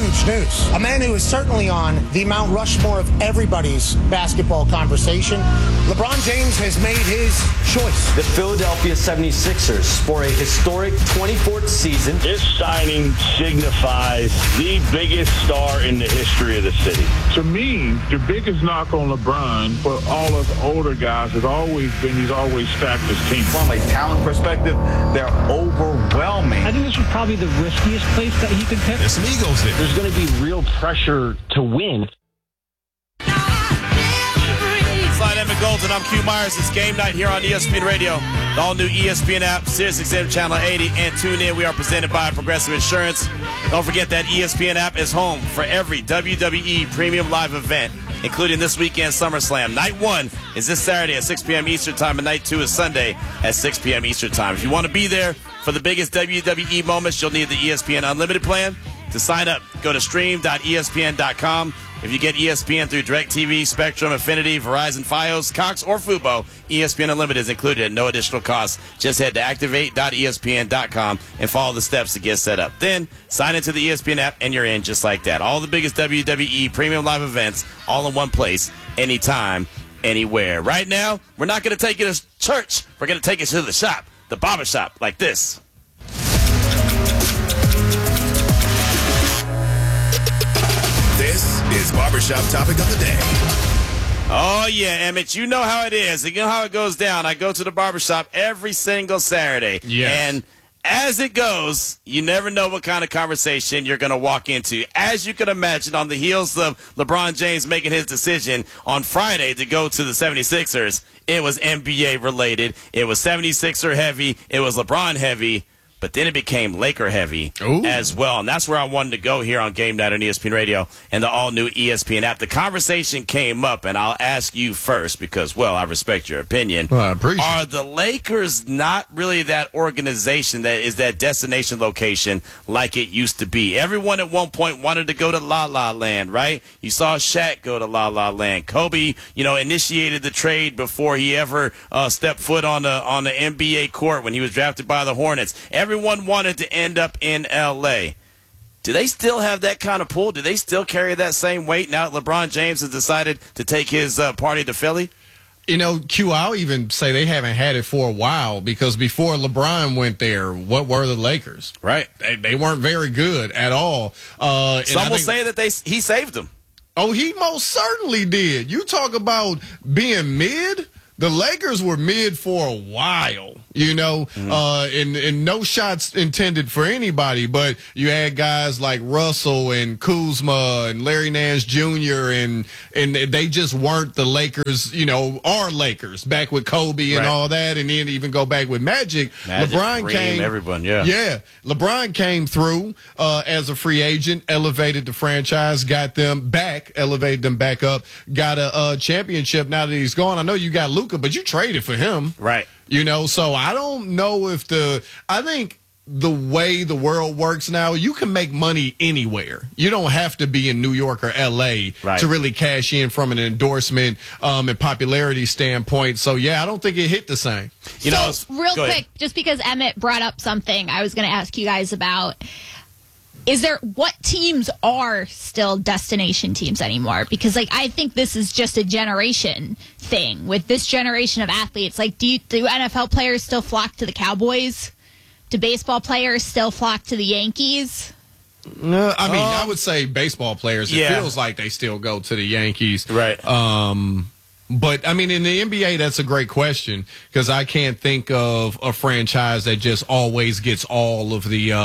huge news. A man who is certainly on the Mount Rushmore of everybody's basketball conversation. LeBron James has made his choice. The Philadelphia 76ers for a historic 24th season. This signing signifies the biggest star in the history of the city. To me, the biggest knock on LeBron for all us older guys has always been he's always stacked his team. From a talent perspective, they're overwhelming. I think this was probably the riskiest place that he could pick. There's some egos there. There's going to be real pressure to win. Slide Emmett Golden, I'm Q Myers. It's game night here on ESPN Radio. The all-new ESPN app, SiriusXM Channel 80, and tune in. We are presented by Progressive Insurance. Don't forget that ESPN app is home for every WWE Premium Live event, including this weekend SummerSlam. Night 1 is this Saturday at 6 p.m. Eastern Time, and Night 2 is Sunday at 6 p.m. Eastern Time. If you want to be there for the biggest WWE moments, you'll need the ESPN Unlimited plan. To sign up, go to stream.espn.com. If you get ESPN through DirecTV, Spectrum, Affinity, Verizon, Fios, Cox, or Fubo, ESPN Unlimited is included at no additional cost. Just head to activate.espn.com and follow the steps to get set up. Then, sign into the ESPN app, and you're in just like that. All the biggest WWE Premium Live events, all in one place, anytime, anywhere. Right now, we're not going to take you to church. We're going to take you to the shop, the barber shop, like this. This is Barbershop Topic of the Day. Oh, yeah, Emmett, you know how it is. You know how it goes down. I go to the barbershop every single Saturday. Yes. And as it goes, you never know what kind of conversation you're going to walk into. As you can imagine, on the heels of LeBron James making his decision on Friday to go to the 76ers, it was NBA related. It was 76er heavy. It was LeBron heavy. But then it became Laker heavy as well. And that's where I wanted to go here on Game Night on ESPN Radio and the all-new ESPN app. The conversation came up, and I'll ask you first because, well, I respect your opinion. Well, I appreciate Are the Lakers not really that organization that is that destination location like it used to be? Everyone at one point wanted to go to La La Land, right? You saw Shaq go to La La Land. Kobe, initiated the trade before he ever stepped foot on the NBA court when he was drafted by the Hornets. Everyone wanted to end up in L.A. Do they still have that kind of pull? Do they still carry that same weight now that LeBron James has decided to take his party to Philly? Q, I'll even say they haven't had it for a while because before LeBron went there, what were the Lakers? Right. They weren't very good at all. Some will say that he saved them. Oh, he most certainly did. You talk about being mid. The Lakers were mid for a while, and no shots intended for anybody, but you had guys like Russell and Kuzma and Larry Nance Jr. and they just weren't the Lakers, our Lakers back with Kobe and all that, and then even go back with Magic. LeBron came, everyone, LeBron came through as a free agent, elevated the franchise, got them back, elevated them back up, got a championship now that he's gone. I know you got Luka, but you traded for him. Right. So I don't know if I think the way the world works now, you can make money anywhere. You don't have to be in New York or L.A. to really cash in from an endorsement and popularity standpoint. So, I don't think it hit the same. Real quick, just because Emmett brought up something I was going to ask you guys about. What teams are still destination teams anymore? Because, I think this is just a generation thing. With this generation of athletes, do NFL players still flock to the Cowboys? Do baseball players still flock to the Yankees? No, I would say baseball players. It feels like they still go to the Yankees. Right. But, in the NBA, that's a great question because I can't think of a franchise that just always gets all of the,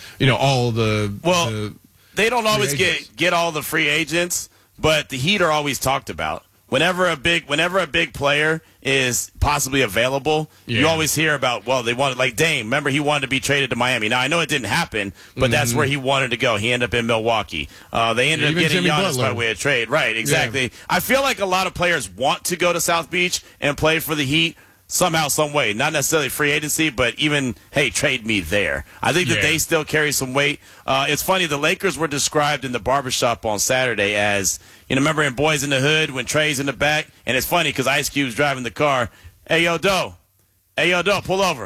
they don't always get all the free agents, but the Heat are always talked about. Whenever a big player is possibly available, you always hear about, they wanted, like Dame. Remember, he wanted to be traded to Miami. Now, I know it didn't happen, but that's where he wanted to go. He ended up in Milwaukee. They ended up getting Giannis by way of trade. Right, exactly. Yeah. I feel like a lot of players want to go to South Beach and play for the Heat somehow, some way. Not necessarily free agency, but even, hey, trade me there. I think that they still carry some weight. It's funny, the Lakers were described in the barbershop on Saturday as, remember in Boys in the Hood when Trey's in the back? And it's funny because Ice Cube's driving the car. Hey, yo, Doe, pull over.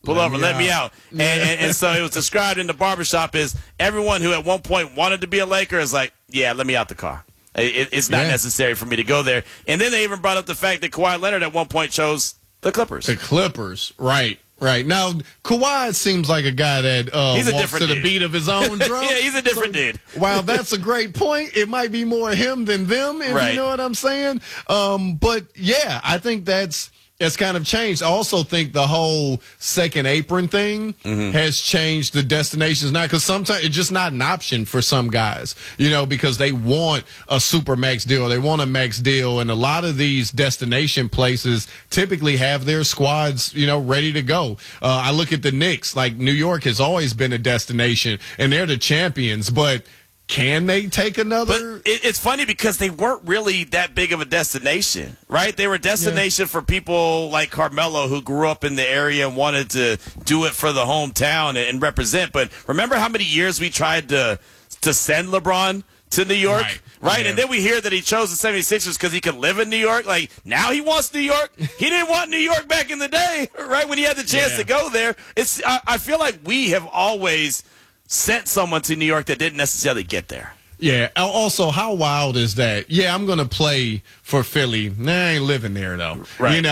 Pull over, let me out. And so it was described in the barbershop as everyone who at one point wanted to be a Laker is like, yeah, let me out the car. It's not necessary for me to go there. And then they even brought up the fact that Kawhi Leonard at one point chose the Clippers. The Clippers, right. Now, Kawhi seems like a guy that walks to the beat of his own drum. Yeah, he's a different dude. While that's a great point, it might be more him than them, if you know what I'm saying. But, yeah, I think that's kind of changed. I also think the whole second apron thing has changed the destinations now, because sometimes it's just not an option for some guys, because they want a super max deal. They want a max deal. And a lot of these destination places typically have their squads, ready to go. I look at the Knicks, like New York has always been a destination and they're the champions, but can they take another? But it's funny because they weren't really that big of a destination, right? They were a destination for people like Carmelo who grew up in the area and wanted to do it for the hometown and represent. But remember how many years we tried to send LeBron to New York? Right? Yeah. And then we hear that he chose the 76ers because he could live in New York. Like, now he wants New York. He didn't want New York back in the day, right, when he had the chance to go there. I feel like we have always sent someone to New York that didn't necessarily get there. Yeah. Also, how wild is that? Yeah, I'm going to play for Philly. Nah, I ain't living there, though. Right.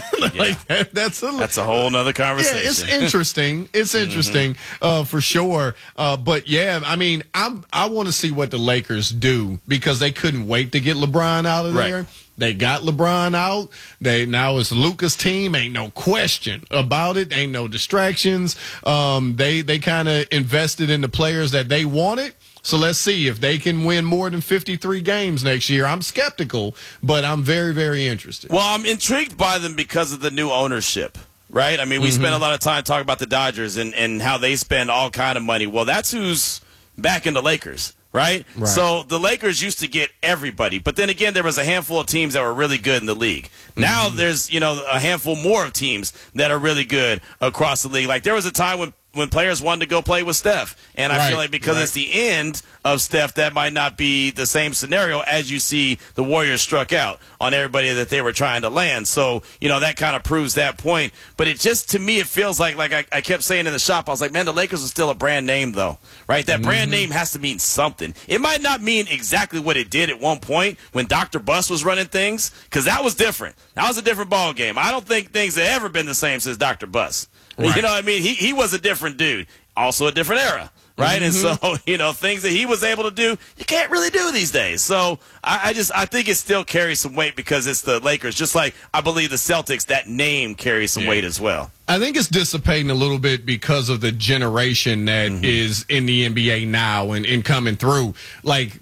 That's a whole nother conversation. Yeah, it's interesting. It's interesting for sure. But, yeah, I mean, I want to see what the Lakers do because they couldn't wait to get LeBron out of there. They got LeBron out. Now it's Luka's team. Ain't no question about it. Ain't no distractions. They kind of invested in the players that they wanted. So let's see if they can win more than 53 games next year. I'm skeptical, but I'm very, very interested. Well, I'm intrigued by them because of the new ownership, right? I mean, we spent a lot of time talking about the Dodgers and how they spend all kind of money. Well, that's who's backing the Lakers. Right? So the Lakers used to get everybody. But then again, there was a handful of teams that were really good in the league. Now there's, a handful more of teams that are really good across the league. Like there was a time when players wanted to go play with Steph. And I feel like because it's the end of Steph, that might not be the same scenario as you see the Warriors struck out on everybody that they were trying to land. So, that kind of proves that point. But it just, to me, it feels like I kept saying in the shop, I was like, man, the Lakers are still a brand name, though, right? That brand name has to mean something. It might not mean exactly what it did at one point when Dr. Buss was running things, because that was different. That was a different ball game. I don't think things have ever been the same since Dr. Buss. Right. You know what I mean? He was a different dude. Also a different era. Right? And so, things that he was able to do, you can't really do these days. So I think it still carries some weight because it's the Lakers. Just like I believe the Celtics, that name carries some weight as well. I think it's dissipating a little bit because of the generation that is in the NBA now and coming through. Like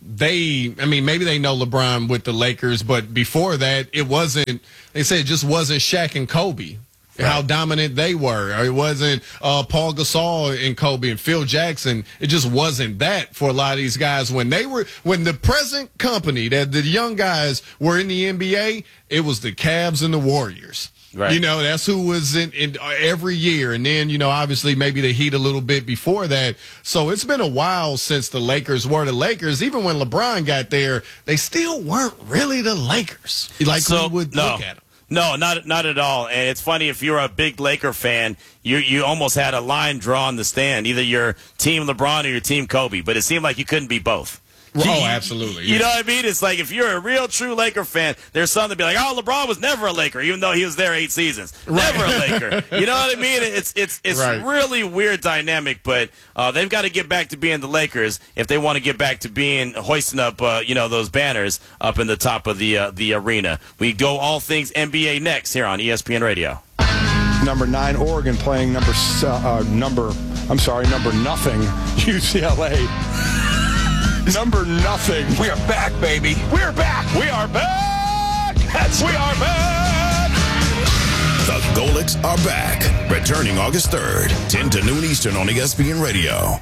maybe they know LeBron with the Lakers, but before that, they said it just wasn't Shaq and Kobe. How dominant they were. It wasn't Paul Gasol and Kobe and Phil Jackson. It just wasn't that for a lot of these guys. When the present company, that the young guys were in the NBA, it was the Cavs and the Warriors. Right. That's who was in every year. And then, obviously maybe the Heat a little bit before that. So it's been a while since the Lakers were the Lakers. Even when LeBron got there, they still weren't really the Lakers. We would look at them. No, not at all. And it's funny, if you're a big Laker fan, you almost had a line drawn in the stand, either your team LeBron or your team Kobe, but it seemed like you couldn't be both. Oh, absolutely. You know what I mean? It's like if you're a real true Laker fan, there's something to be like, oh, LeBron was never a Laker, even though he was there 8 seasons. Never a Laker. You know what I mean? It's really weird dynamic, but they've got to get back to being the Lakers if they want to get back to hoisting up those banners up in the top of the arena. We go all things NBA next here on ESPN Radio. Number 9 Oregon playing number nothing UCLA. Number nothing. We are back, baby. We're back. We are back. We are back. The Golics are back. Returning August 3rd, 10 to noon Eastern on ESPN Radio.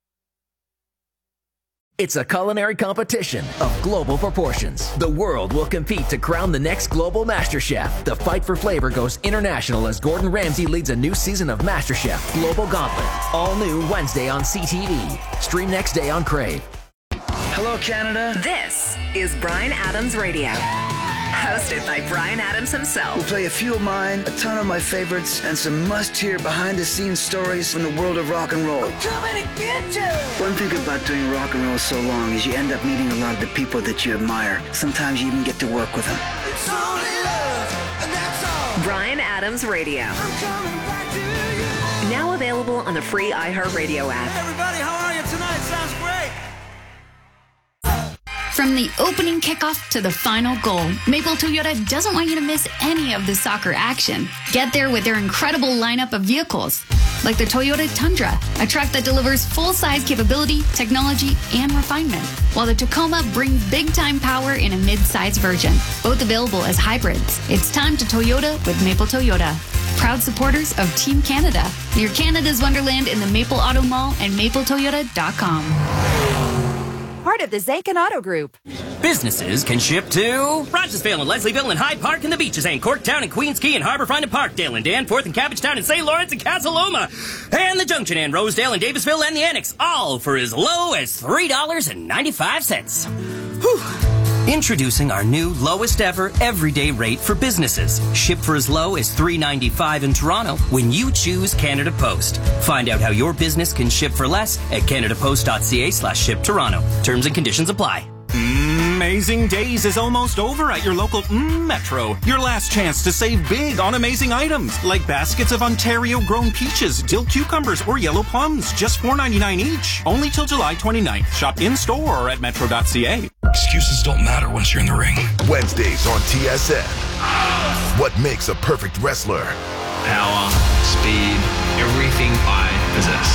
It's a culinary competition of global proportions. The world will compete to crown the next global MasterChef. The fight for flavor goes international as Gordon Ramsay leads a new season of MasterChef Global Gauntlet. All new Wednesday on CTV. Stream next day on Crave. Hello, Canada. This is Bryan Adams Radio. Hosted by Bryan Adams himself. We'll play a few of mine, a ton of my favorites, and some must-hear behind-the-scenes stories from the world of rock and roll. I'm coming to get you! One thing about doing rock and roll so long is you end up meeting a lot of the people that you admire. Sometimes you even get to work with them. It's only love, and that's all. Bryan Adams Radio. I'm coming back to you. Now available on the free iHeartRadio app. Hey everybody, how are you tonight? Sounds great. From the opening kickoff to the final goal, Maple Toyota doesn't want you to miss any of the soccer action. Get there with their incredible lineup of vehicles, like the Toyota Tundra, a truck that delivers full-size capability, technology, and refinement, while the Tacoma brings big-time power in a mid-size version, both available as hybrids. It's time to Toyota with Maple Toyota. Proud supporters of Team Canada. Near Canada's Wonderland in the Maple Auto Mall and mapletoyota.com. Part of the Zakin Auto Group. Businesses can ship to Rogersville and Leslieville and Hyde Park and the Beaches and Corktown and Queens Key and Harborfront and Parkdale and Danforth and Cabbagetown and St. Lawrence and Casaloma and the Junction and Rosedale and Davisville and the Annex, all for as low as $3.95. Whew. Introducing our new lowest ever everyday rate for businesses. Ship for as low as $3.95 in Toronto when you choose Canada Post. Find out how your business can ship for less at canadapost.ca/ship Toronto. Terms and conditions apply. Amazing Days is almost over at your local Metro. Your last chance to save big on amazing items like baskets of Ontario-grown peaches, dill cucumbers, or yellow plums, just $4.99 each. Only till July 29th. Shop in-store or at metro.ca. Excuses don't matter once you're in the ring. Wednesdays on TSN. What makes a perfect wrestler? Power, speed, everything I possess.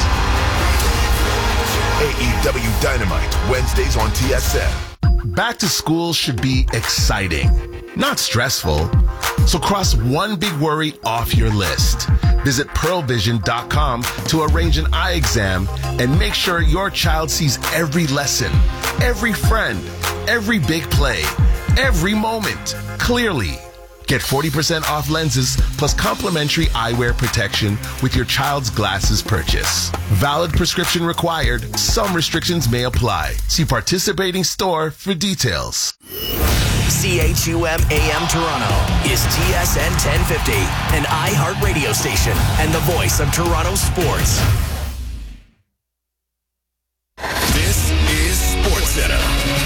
AEW Dynamite, Wednesdays on TSN. Back to school should be exciting, not stressful. So cross one big worry off your list. Visit pearlvision.com to arrange an eye exam and make sure your child sees every lesson, every friend, every big play, every moment clearly. Get 40% off lenses plus complimentary eyewear protection with your child's glasses purchase. Valid prescription required. Some restrictions may apply. See participating store for details. CHUM AM Toronto is TSN 1050, an iHeart radio station and the voice of Toronto sports. This is SportsCenter.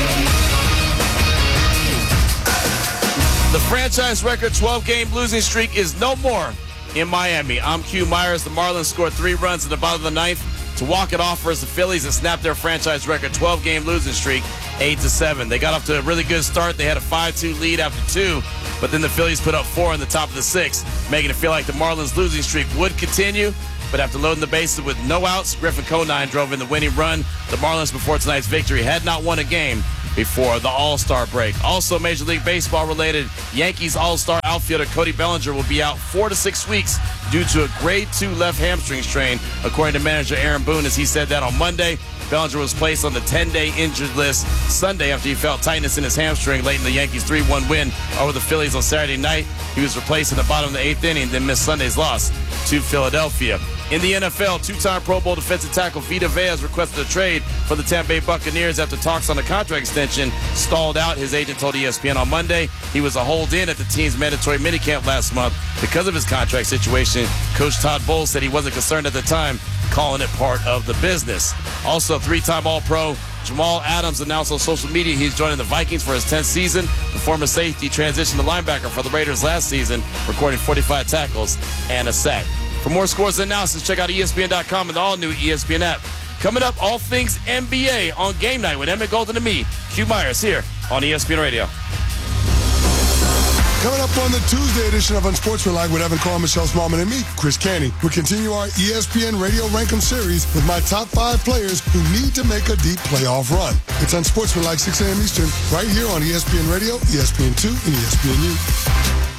The franchise record 12-game losing streak is no more in Miami. I'm Q Myers. The Marlins scored 3 runs in the bottom of the ninth to walk it off versus the Phillies and snap their franchise record 12-game losing streak 8-7. They got off to a really good start. They had a 5-2 lead after 2, but then the Phillies put up 4 in the top of the 6th, making it feel like the Marlins losing streak would continue. But after loading the bases with no outs, Griffin Conine drove in the winning run. The Marlins, before tonight's victory, had not won a game before the All-Star break. Also, Major League Baseball related, Yankees All-Star outfielder Cody Bellinger will be out 4 to 6 weeks due to a grade 2 left hamstring strain, according to manager Aaron Boone, as he said that on Monday. Bellinger was placed on the 10-day injured list Sunday after he felt tightness in his hamstring late in the Yankees' 3-1 win over the Phillies on Saturday night. He was replaced in the bottom of the 8th inning, then missed Sunday's loss to Philadelphia. In the NFL, 2-time Pro Bowl defensive tackle Vita Vea has requested a trade for the Tampa Bay Buccaneers after talks on the contract extension stalled out. His agent told ESPN on Monday he was a hold-in at the team's mandatory minicamp last month because of his contract situation. Coach Todd Bowles said he wasn't concerned at the time, calling it part of the business. Also, 3-time All-Pro Jamal Adams announced on social media he's joining the Vikings for his 10th season. The former safety transitioned to linebacker for the Raiders last season, recording 45 tackles and a sack. For more scores and analysis, check out ESPN.com and the all-new ESPN app. Coming up, all things NBA on Game Night with Emmett Golden and me, Q Myers, here on ESPN Radio. Coming up on the Tuesday edition of Unsportsmanlike with Evan Carr, Michelle Smallman, and me, Chris Canty. We continue our ESPN Radio Rankem series with my top 5 players who need to make a deep playoff run. It's Unsportsmanlike, 6 a.m. Eastern, right here on ESPN Radio, ESPN2, and ESPNU.